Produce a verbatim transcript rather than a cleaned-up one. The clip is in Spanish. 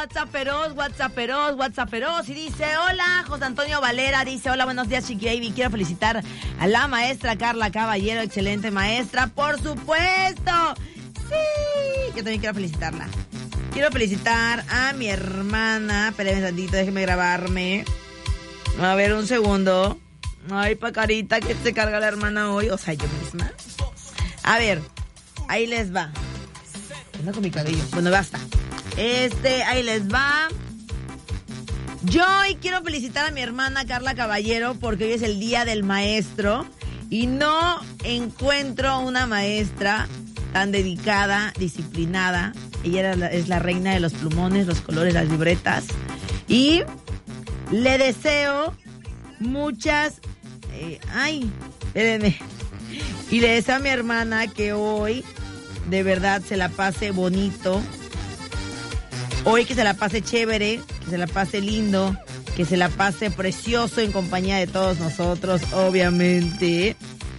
WhatsApperos, WhatsApperos, WhatsApperos. Y dice, hola, José Antonio Valera. Dice, hola, buenos días, Chiqui Baby. Quiero felicitar a la maestra Carla Caballero. Excelente maestra, por supuesto. Sí, yo también quiero felicitarla. Quiero felicitar a mi hermana. Espérenme tantito, déjenme grabarme. A ver, un segundo. Ay, pacarita, que se carga la hermana hoy. O sea, yo misma. A ver, ahí les va. Ando con mi cabello. Bueno, basta. Este, ahí les va. Yo hoy quiero felicitar a mi hermana Carla Caballero porque hoy es el día del maestro y no encuentro una maestra tan dedicada, disciplinada. Ella era la, es la reina de los plumones, los colores, las libretas. Y le deseo muchas... Eh, ay, espérenme. Y le deseo a mi hermana que hoy de verdad se la pase bonito. Hoy que se la pase chévere, que se la pase lindo, que se la pase precioso en compañía de todos nosotros, obviamente.